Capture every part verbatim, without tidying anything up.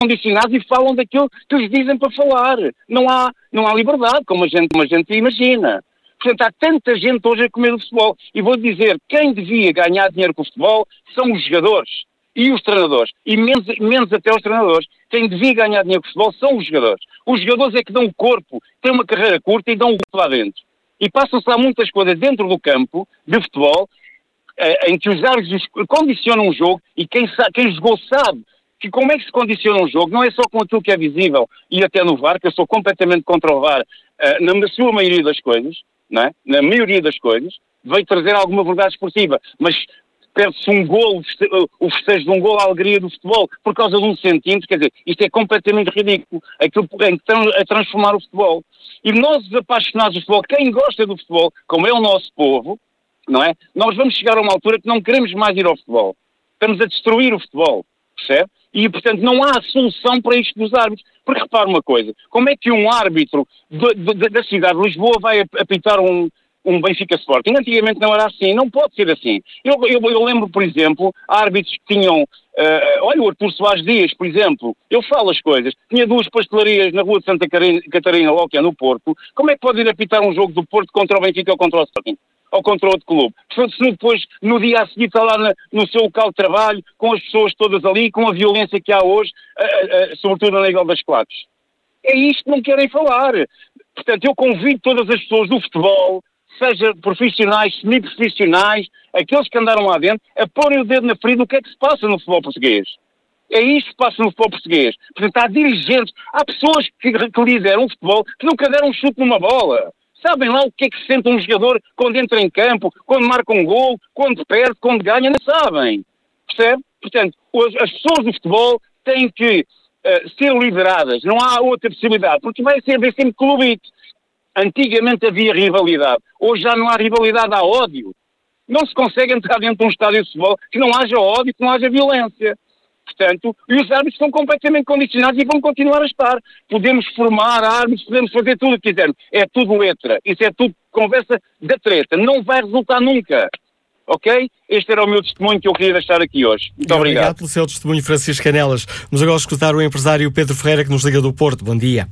condicionados e falam daquilo que lhes dizem para falar. Não há, não há liberdade, como a gente, como a gente imagina. Portanto, há tanta gente hoje a comer o futebol. E vou dizer, quem devia ganhar dinheiro com o futebol são os jogadores e os treinadores. E menos, menos até os treinadores. Quem devia ganhar dinheiro com o futebol são os jogadores. Os jogadores é que dão o corpo, têm uma carreira curta e dão o corpo lá dentro. E passam-se lá muitas coisas dentro do campo de futebol, eh, em que os árbitros condicionam o jogo, e quem, sabe, quem jogou sabe que como é que se condiciona um jogo, não é só com aquilo que é visível, e até no V A R, que eu sou completamente contra o V A R, eh, na sua maioria das coisas, não é? Na maioria das coisas, veio trazer alguma verdade esportiva, mas perde-se um golo, o festejo de um golo, a alegria do futebol, por causa de um centímetro. Quer dizer, isto é completamente ridículo, aquilo em que estão a transformar o futebol. E nós, os apaixonados do futebol, quem gosta do futebol, como é o nosso povo, não é? Nós vamos chegar a uma altura que não queremos mais ir ao futebol. Estamos a destruir o futebol, percebe? E, portanto, não há solução para isto dos árbitros. Porque, repara uma coisa, como é que um árbitro de, de, de, da cidade de Lisboa vai apitar um, um Benfica Sporting? Antigamente não era assim, não pode ser assim. Eu, eu, eu lembro, por exemplo, árbitros que tinham, uh, olha o Artur Soares Dias, por exemplo, eu falo as coisas, tinha duas pastelarias na rua de Santa Catarina, logo que é no Porto. Como é que pode ir apitar um jogo do Porto contra o Benfica ou contra o Sporting? Ou contra outro clube? Se depois, no dia a seguir, está lá na, no seu local de trabalho, com as pessoas todas ali, com a violência que há hoje, uh, uh, sobretudo a nível das claques. É isto que não querem falar. Portanto, eu convido todas as pessoas do futebol, seja profissionais, semi-profissionais, aqueles que andaram lá dentro, a porem o dedo na ferida do que é que se passa no futebol português. É isto que passa no futebol português. Portanto, há dirigentes, há pessoas que, que lideram o futebol que nunca deram um chute numa bola. Sabem lá o que é que se sente um jogador quando entra em campo, quando marca um gol, quando perde, quando ganha, não sabem. Percebe? Portanto, as pessoas do futebol têm que uh, ser lideradas. Não há outra possibilidade, porque vai ser sempre clubite. Antigamente havia rivalidade. Hoje já não há rivalidade, há ódio. Não se consegue entrar dentro de um estádio de futebol que não haja ódio, que não haja violência. Portanto, e os árbitros estão completamente condicionados e vão continuar a estar. Podemos formar árbitros, podemos fazer tudo o que quisermos. É tudo letra. Isso é tudo conversa da treta. Não vai resultar nunca. Ok? Este era o meu testemunho que eu queria deixar aqui hoje. Muito obrigado. Obrigado pelo seu testemunho, Francisco Canelas. Vamos agora escutar o empresário Pedro Ferreira, que nos liga do Porto. Bom dia.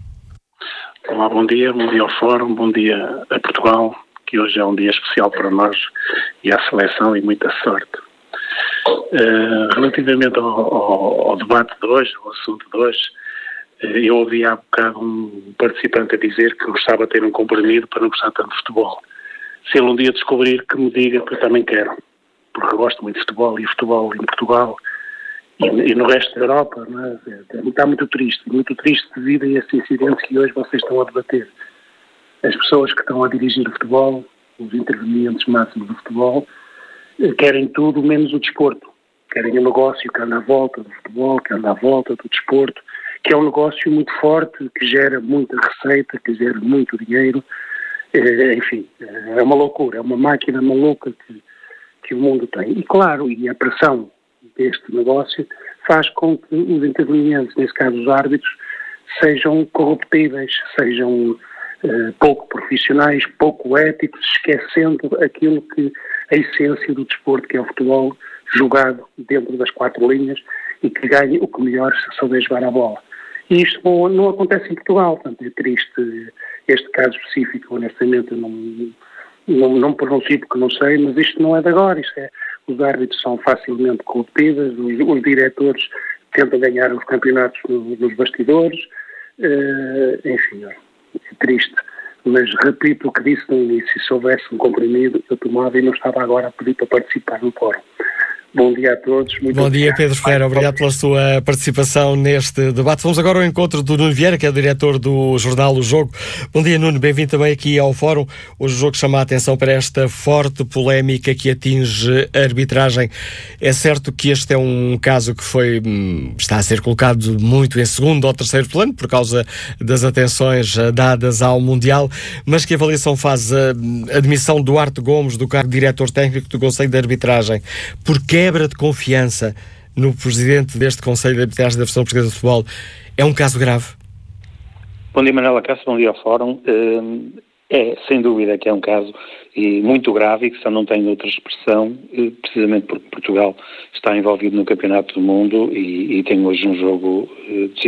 Olá, bom dia. Bom dia ao Fórum. Bom dia a Portugal, que hoje é um dia especial para nós e à seleção, e muita sorte. Uh, relativamente ao, ao, ao debate de hoje, ao assunto de hoje, uh, eu ouvi há bocado um participante a dizer que gostava de ter um comprimido para não gostar tanto de futebol. Se ele um dia descobrir, que me diga, que eu também quero, porque eu gosto muito de futebol, e futebol em Portugal e, e no resto da Europa, não é? Está muito triste, muito triste devido a esses incidentes que hoje vocês estão a debater. As pessoas que estão a dirigir o futebol, os intervenientes máximos do futebol, querem tudo menos o desporto. Querem um negócio que anda à volta do futebol, que anda à volta do desporto, que é um negócio muito forte, que gera muita receita, que gera muito dinheiro. É, enfim, é uma loucura, é uma máquina maluca que, que o mundo tem. E claro, e a pressão deste negócio faz com que os intervenientes, nesse caso os árbitros, sejam corruptíveis, sejam Uh, pouco profissionais, pouco éticos, esquecendo aquilo que a essência do desporto, que é o futebol jogado dentro das quatro linhas e que ganha o que melhor se souber jogar a bola. E isto não, não acontece em Portugal, portanto é triste este caso específico, honestamente eu não, não, não pronuncio porque não sei, mas isto não é de agora, isto é, os árbitros são facilmente corruptíveis, os, os diretores tentam ganhar os campeonatos no, nos bastidores, uh, enfim, é triste, mas repito o que disse no início, se houvesse um comprimido eu tomava e não estava agora a pedir para participar no fórum. Bom dia a todos. Muito Bom dia, Pedro Ferreira. Obrigado pela sua participação neste debate. Vamos agora ao encontro do Nuno Vieira, que é o diretor do jornal O Jogo. Bom dia, Nuno. Bem-vindo também aqui ao Fórum. Hoje o Jogo chama a atenção para esta forte polémica que atinge a arbitragem. É certo que este é um caso que foi, está a ser colocado muito em segundo ou terceiro plano por causa das atenções dadas ao Mundial, mas que avaliação faz a admissão do Duarte Gomes do cargo de diretor técnico do Conselho de Arbitragem? Porque quebra de confiança no presidente deste Conselho de Arbitragem da Federação Portuguesa de Futebol é um caso grave? Bom dia, Manuela Cássio, bom dia ao Fórum. Uh, É, sem dúvida que é um caso e muito grave e que só não tem outra expressão, precisamente porque Portugal está envolvido no Campeonato do Mundo e, e tem hoje um jogo decisivo